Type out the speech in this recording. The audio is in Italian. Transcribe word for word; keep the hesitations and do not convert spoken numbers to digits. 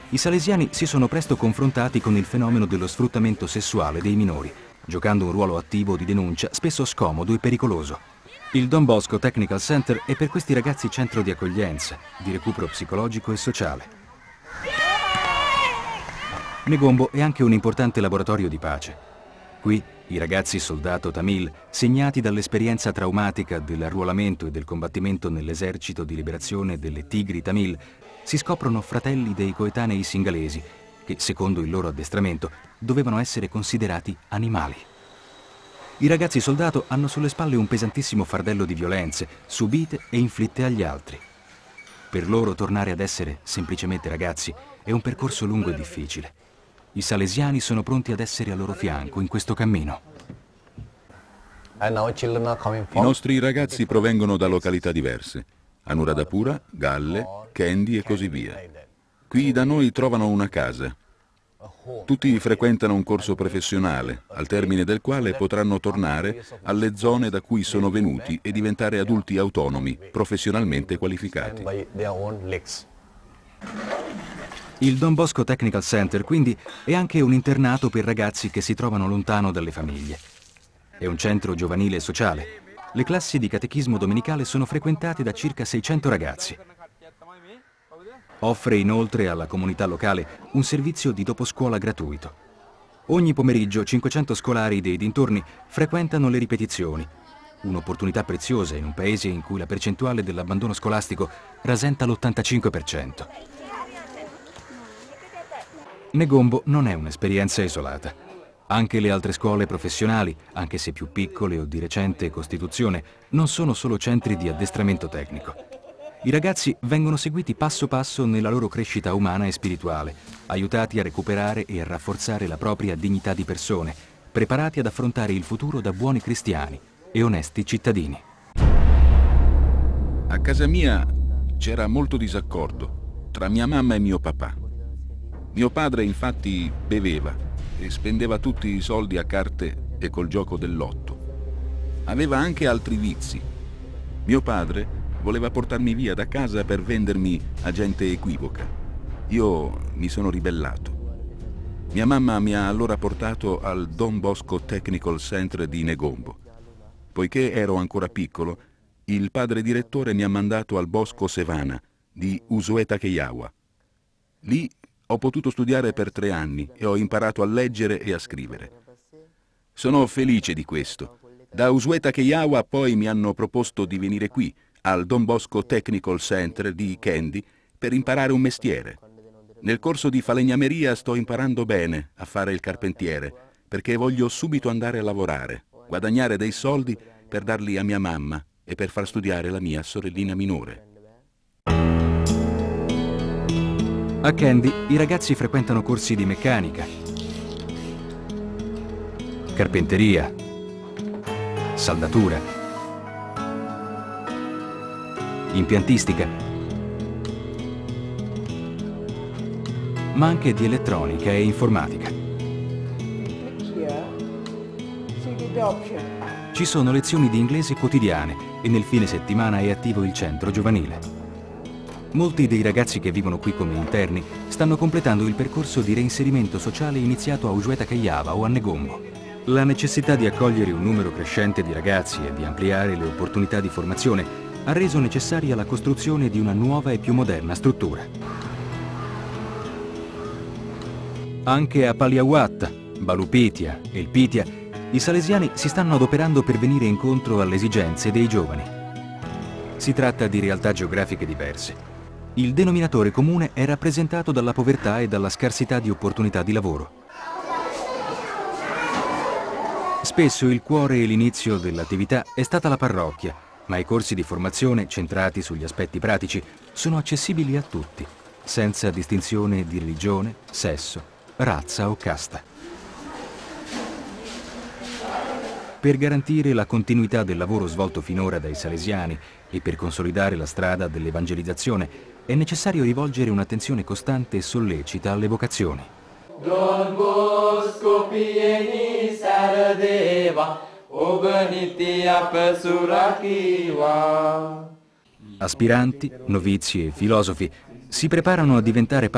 i salesiani si sono presto confrontati con il fenomeno dello sfruttamento sessuale dei minori, giocando un ruolo attivo di denuncia, spesso scomodo e pericoloso. Il Don Bosco Technical Center è per questi ragazzi centro di accoglienza, di recupero psicologico e sociale. Negombo è anche un importante laboratorio di pace. Qui i ragazzi soldato tamil, segnati dall'esperienza traumatica dell'arruolamento e del combattimento nell'esercito di liberazione delle Tigri Tamil, si scoprono fratelli dei coetanei singalesi, che, secondo il loro addestramento, dovevano essere considerati animali. I ragazzi soldato hanno sulle spalle un pesantissimo fardello di violenze, subite e inflitte agli altri. Per loro tornare ad essere semplicemente ragazzi è un percorso lungo e difficile. I salesiani sono pronti ad essere al loro fianco in questo cammino. I nostri ragazzi provengono da località diverse: Anuradhapura, Galle, Kandy e così via. Qui da noi trovano una casa. Tutti frequentano un corso professionale, al termine del quale potranno tornare alle zone da cui sono venuti e diventare adulti autonomi, professionalmente qualificati. Il Don Bosco Technical Center, quindi, è anche un internato per ragazzi che si trovano lontano dalle famiglie. È un centro giovanile e sociale. Le classi di catechismo domenicale sono frequentate da circa seicento ragazzi. Offre inoltre alla comunità locale un servizio di doposcuola gratuito. Ogni pomeriggio cinquecento scolari dei dintorni frequentano le ripetizioni, un'opportunità preziosa in un paese in cui la percentuale dell'abbandono scolastico rasenta l'ottantacinque per cento. Negombo non è un'esperienza isolata. Anche le altre scuole professionali, anche se più piccole o di recente costituzione, non sono solo centri di addestramento tecnico. I ragazzi vengono seguiti passo passo nella loro crescita umana e spirituale, aiutati a recuperare e a rafforzare la propria dignità di persone, preparati ad affrontare il futuro da buoni cristiani e onesti cittadini. A casa mia c'era molto disaccordo tra mia mamma e mio papà. Mio padre infatti beveva e spendeva tutti i soldi a carte e col gioco del lotto. Aveva anche altri vizi. Mio padre voleva portarmi via da casa per vendermi a gente equivoca. Io mi sono ribellato. Mia mamma mi ha allora portato al Don Bosco Technical Center di Negombo. Poiché ero ancora piccolo, il padre direttore mi ha mandato al Bosco Sevana di Usueta Keyawa. Lì ho potuto studiare per tre anni e ho imparato a leggere e a scrivere. Sono felice di questo. Da Usueta Keyawa poi mi hanno proposto di venire qui, al Don Bosco Technical Center di Kandy, per imparare un mestiere. Nel corso di falegnameria sto imparando bene a fare il carpentiere, perché voglio subito andare a lavorare, guadagnare dei soldi per darli a mia mamma e per far studiare la mia sorellina minore. A Kandy i ragazzi frequentano corsi di meccanica, carpenteria, saldatura, impiantistica, ma anche di elettronica e informatica. Ci sono lezioni di inglese quotidiane e nel fine settimana è attivo il centro giovanile. Molti dei ragazzi che vivono qui come interni stanno completando il percorso di reinserimento sociale iniziato a Usueta Keyawa o a Negombo. La necessità di accogliere un numero crescente di ragazzi e di ampliare le opportunità di formazione ha reso necessaria la costruzione di una nuova e più moderna struttura. Anche a Paliawatta, Balupitia e il Pitia, i salesiani si stanno adoperando per venire incontro alle esigenze dei giovani. Si tratta di realtà geografiche diverse. Il denominatore comune è rappresentato dalla povertà e dalla scarsità di opportunità di lavoro. Spesso il cuore e l'inizio dell'attività è stata la parrocchia, ma i corsi di formazione centrati sugli aspetti pratici sono accessibili a tutti, senza distinzione di religione, sesso, razza o casta. Per garantire la continuità del lavoro svolto finora dai salesiani e per consolidare la strada dell'evangelizzazione è necessario rivolgere un'attenzione costante e sollecita alle vocazioni. Don Bosco Pieni Saradeva Aspiranti, novizi e filosofi si preparano a diventare